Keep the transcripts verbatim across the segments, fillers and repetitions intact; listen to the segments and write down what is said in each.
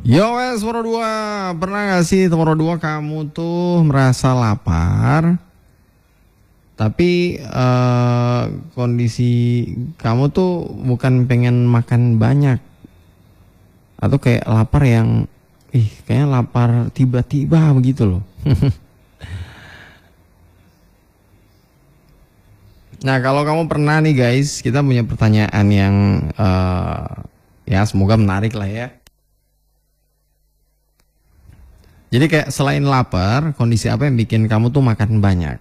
Yo wes nomor dua, pernah gak sih nomor dua kamu tuh merasa lapar, tapi eh, kondisi kamu tuh bukan pengen makan banyak, atau kayak lapar yang, ih kayaknya lapar tiba-tiba begitu loh. Nah kalau kamu pernah nih guys, kita punya pertanyaan yang eh, ya semoga menarik lah ya. Jadi kayak selain lapar, kondisi apa yang bikin kamu tuh makan banyak?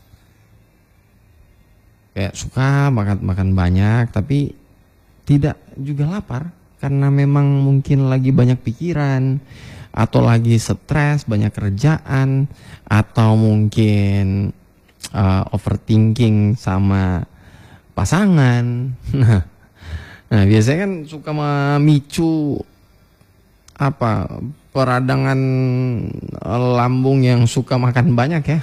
Kayak suka makan makan banyak, tapi tidak juga lapar karena memang mungkin lagi banyak pikiran, atau lagi stres, banyak kerjaan, atau mungkin uh, overthinking sama pasangan. Nah, nah biasanya kan suka memicu apa peradangan lambung yang suka makan banyak ya.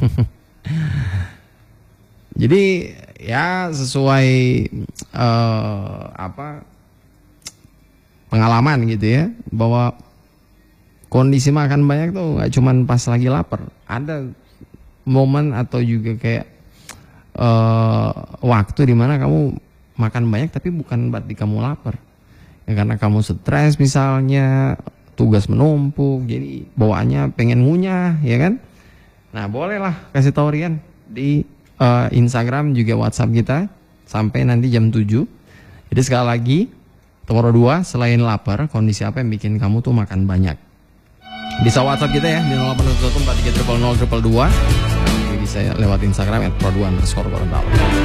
Jadi ya sesuai uh, apa pengalaman gitu ya, bahwa kondisi makan banyak tuh nggak cuman pas lagi lapar, ada momen atau juga kayak uh, waktu dimana kamu makan banyak tapi bukan berarti kamu lapar ya, karena kamu stres misalnya, tugas menumpuk, jadi bawaannya pengen ngunyah ya kan. Nah bolehlah kasih tahu Rian di uh, Instagram juga WhatsApp kita sampai nanti jam tujuh. Jadi sekali lagi, nomor dua, selain lapar, kondisi apa yang bikin kamu tuh makan banyak? Bisa WhatsApp kita ya di nol delapan satu empat tiga nol nol nol dua dua. Bisa lewat Instagram at pro dua underscore Gorontalo.